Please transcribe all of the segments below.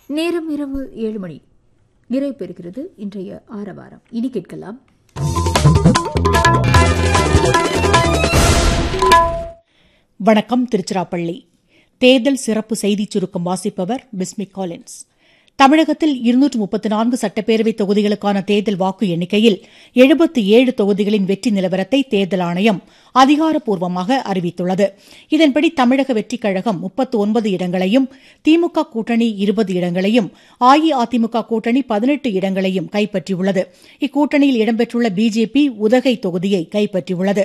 நேரம் இரவு 7 மணி. நிறைவு பெறுகிறது இன்றைய ஆரவாரம். இனி கேட்கலாம். வணக்கம். திருச்சிராப்பள்ளி தேர்தல் சிறப்பு செய்திச் சுருக்கம் வாசிப்பவர் பிஸ்மி காலின்ஸ். தமிழகத்தில் 234 சட்டப்பேரவை தொகுதிகளுக்கான தேர்தல் வாக்கு எண்ணிக்கையில் 77 தொகுதிகளின் வெற்றி நிலவரத்தை தேர்தல் ஆணையம் அதிகாரப்பூர்வமாக அறிவித்துள்ளது. இதன்படி தமிழக வெற்றிக் கழகம் 39 இடங்களையும், திமுக கூட்டணி 20 இடங்களையும், அஇஅதிமுக கூட்டணி 18 இடங்களையும் கைப்பற்றியுள்ளது. இக்கூட்டணியில் இடம்பெற்றுள்ள பிஜேபி உதகை தொகுதியை கைப்பற்றியுள்ளது.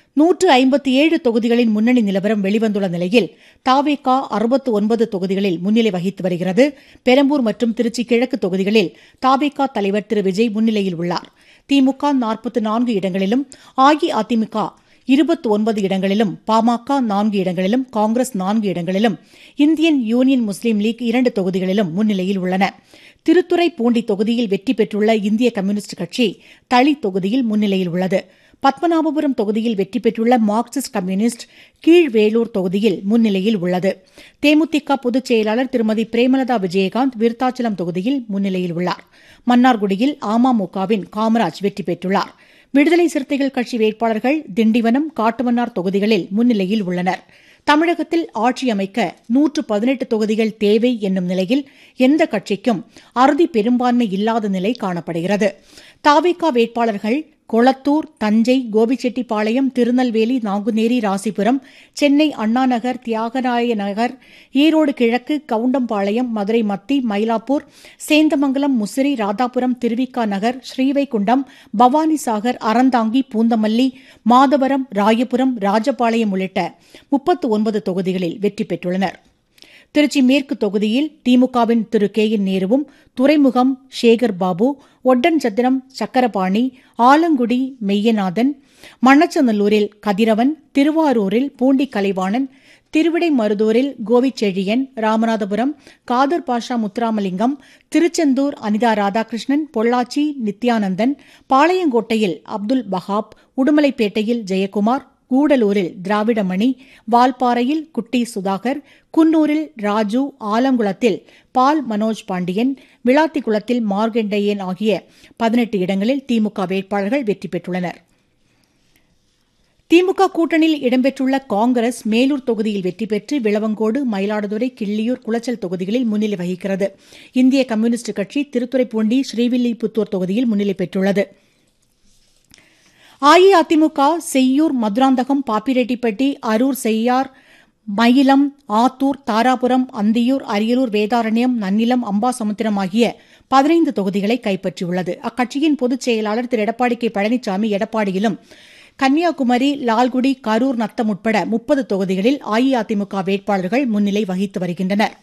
157 தொகுதிகளின் முன்னணி நிலவரம் வெளிவந்துள்ள நிலையில் தவேக 69 தொகுதிகளில் முன்னிலை வகித்து வருகிறது. பெரம்பூர் மற்றும் திருச்சி கிழக்கு தொகுதிகளில் தவேக தலைவர் திரு விஜய் முன்னிலையில் உள்ளார். திமுக 44 இடங்களிலும், அஇஅதிமுக 29 இடங்களிலும், பாமக 4 இடங்களிலும், காங்கிரஸ் 4 இடங்களிலும், இந்தியன் யூனியன் முஸ்லீம் லீக் 2 தொகுதிகளிலும் முன்னிலையில் உள்ளன. திருத்துறைப்பூண்டி தொகுதியில் வெற்றி பெற்றுள்ள இந்திய கம்யூனிஸ்ட் கட்சி தளி தொகுதியில் முன்னிலையில் உள்ளது. பத்மநாபபுரம் தொகுதியில் வெற்றி பெற்றுள்ள மார்க்சிஸ்ட் கம்யூனிஸ்ட் கீழ்வேளூர் தொகுதியில் முன்னிலையில் உள்ளது. தேமுதிக பொதுச் செயலாளர் திருமதி பிரேமலதா விஜயகாந்த் விருத்தாச்சலம் தொகுதியில் முன்னிலையில் உள்ளார். மன்னார்குடியில் அமமுகவின் காமராஜ் வெற்றி பெற்றுள்ளார். விடுதலை சிறுத்தைகள் கட்சி வேட்பாளர்கள் திண்டிவனம், காட்டுமன்னார் தொகுதிகளில் முன்னிலையில் உள்ளனர். தமிழகத்தில் ஆட்சி அமைக்க 118 தொகுதிகள் தேவை என்னும் நிலையில் எந்த கட்சிக்கும் அறுதி பெரும்பான்மை இல்லாத நிலை காணப்படுகிறது. தவேக வேட்பாளர்கள் கொளத்தூர், தஞ்சை, கோபிச்செட்டிப்பாளையம், திருநெல்வேலி, நாங்குநேரி, ராசிபுரம், சென்னை அண்ணாநகர், தியாகராய நகர், ஈரோடு கிழக்கு, கவுண்டம்பாளையம், மதுரை மத்தி, மயிலாப்பூர், சேந்தமங்கலம், முசிறி, ராதாபுரம், திருவிக நகர், ஸ்ரீவைகுண்டம், பவானிசாகர், அறந்தாங்கி, பூந்தமல்லி, மாதவரம், ராயபுரம், ராஜபாளையம் உள்ளிட்ட 39 தொகுதிகளில் வெற்றி பெற்றுள்ளனர். திருச்சி மேற்கு தொகுதியில் திமுகவின் திரு கே என் நேருவும், துறைமுகம் சேகர் பாபு, ஒட்டன்சத்திரம் சக்கரபாணி, ஆலங்குடி மெய்யநாதன், மண்ணச்சநல்லூரில் கதிரவன், திருவாரூரில் பூண்டி கலைவாணன், திருவிடைமருதூரில் கோவிச்செழியன், ராமநாதபுரம் காதர் பாஷா முத்துராமலிங்கம், திருச்செந்தூர் அனிதா ராதாகிருஷ்ணன், பொள்ளாச்சி நித்யானந்தன், பாளையங்கோட்டையில் அப்துல் பஹாப், உடுமலைப்பேட்டையில் ஜெயக்குமார், கூடலூரில் திராவிடமணி, வால்பாறையில் குட்டி சுதாகர், குன்னூரில் ராஜு, ஆலங்குளத்தில் பால் மனோஜ் பாண்டியன், விளாத்திக்குளத்தில் மார்கண்டேயன் ஆகிய 18 இடங்களில் திமுக வேட்பாளர்கள் வெற்றி பெற்றுள்ளனர். திமுக கூட்டணியில் இடம்பெற்றுள்ள காங்கிரஸ் மேலூர் தொகுதியில் வெற்றி பெற்று விளவங்கோடு, மயிலாடுதுறை, கிள்ளியூர், குளச்சல் தொகுதிகளில் முன்னிலை வகிக்கிறது. இந்திய கம்யூனிஸ்ட் கட்சி திருத்துறைப்பூண்டி, ஸ்ரீவில்லிபுத்தூர் தொகுதியில் முன்னிலை பெற்றுள்ளது. அஇஅதிமுக செய்யூர், மதுராந்தகம், பாப்பிரெட்டிப்பட்டி, அரூர், செய்யார், மயிலம், ஆத்தூர், தாராபுரம், அந்தியூர், அரியலூர், வேதாரண்யம், நன்னிலம், அம்பாசமுத்திரம் ஆகிய 15 தொகுதிகளை கைப்பற்றியுள்ளது. அக்கட்சியின் பொதுச் செயலாளர் திரு எடப்பாடி கே பழனிசாமி எடப்பாடியிலும், கன்னியாகுமரி, லால்குடி, கரூர், நத்தம் உட்பட 30 தொகுதிகளில் அஇஅதிமுக வேட்பாளர்கள் முன்னிலை வகித்து வருகின்றனர்.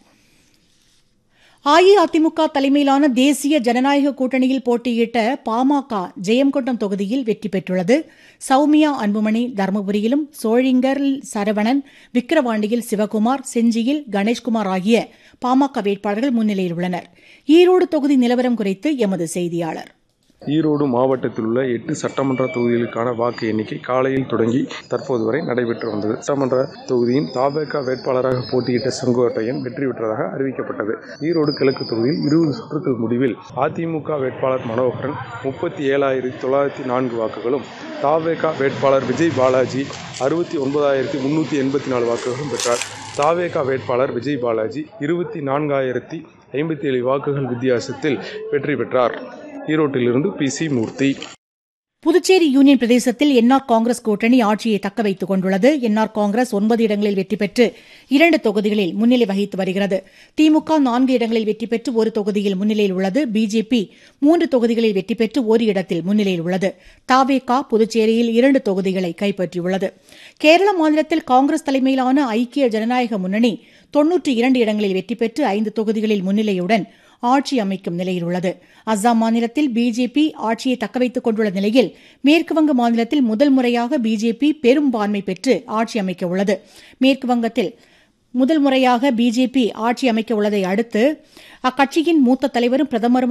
அஇஅதிமுக தலைமையிலான தேசிய ஜனநாயக கூட்டணியில் போட்டியிட்ட பாமக ஜெயங்கொண்டம் தொகுதியில் வெற்றி பெற்றுள்ளது. சௌமியா அன்புமணி தருமபுரியிலும், சோழிங்கரில் சரவணன், விக்கிரவாண்டியில் சிவகுமார், செஞ்சியில் கணேஷ்குமார் ஆகிய பாமக வேட்பாளர்கள் முன்னிலையில் உள்ளனர். ஈரோடு தொகுதி நிலவரம் குறித்து எமது செய்தியாளர். ஈரோடு மாவட்டத்தில் உள்ள 8 சட்டமன்ற தொகுதிகளுக்கான வாக்கு எண்ணிக்கை காலையில் தொடங்கி தற்போது வரை நடைபெற்று வந்தது. சட்டமன்ற தொகுதியின் தவேக வேட்பாளராக போட்டியிட்ட செங்கோட்டையன் வெற்றி பெற்றதாக அறிவிக்கப்பட்டது. ஈரோடு கிழக்கு தொகுதியில் 20 சுற்றுக்கள் முடிவில் அதிமுக வேட்பாளர் மனோகரன் 37,904 வாக்குகளும், தவேக வேட்பாளர் விஜய் பாலாஜி 69,384 வாக்குகளும் பெற்றார். தவேக வேட்பாளர் விஜய் பாலாஜி 24,057 வாக்குகள் வித்தியாசத்தில் வெற்றி பெற்றார். ஈரோட்டிலிருந்து PC மூர்த்தி. புதுச்சேரி யூனியன் பிரதேசத்தில் என்ஆர் காங்கிரஸ் கூட்டணி ஆட்சியை தக்க வைத்துக் கொண்டுள்ளது. என்ஆர் காங்கிரஸ் 9 இடங்களில் வெற்றி பெற்று 2 தொகுதிகளில் முன்னிலை வகித்து வருகிறது. திமுக 4 இடங்களில் வெற்றி பெற்று 1 தொகுதியில் முன்னிலையில் உள்ளது. பிஜேபி 3 தொகுதிகளில் வெற்றி பெற்று 1 இடத்தில் முன்னிலையில் உள்ளது. தவேக புதுச்சேரியில் 2 தொகுதிகளை கைப்பற்றியுள்ளது. கேரள மாநிலத்தில் காங்கிரஸ் தலைமையிலான ஐக்கிய ஜனநாயக முன்னணி 92 இடங்களில் வெற்றி பெற்று 5 தொகுதிகளில் முன்னிலையுடன் ஆட்சி அமைக்கும் நிலையில் உள்ளது. அஸ்ஸாம் மாநிலத்தில் பிஜேபி ஆட்சியை தக்கவைத்துக் கொண்டுள்ள நிலையில் மேற்குவங்க மாநிலத்தில் முதல் முறையாக பிஜேபி பெரும்பான்மை பெற்று ஆட்சி அமைக்க உள்ளது. மேற்குவங்கத்தில் முதல் முறையாக பிஜேபி ஆட்சி அமைக்க உள்ளதை அடுத்து அக்கட்சியின் மூத்த தலைவரும் பிரதமரும்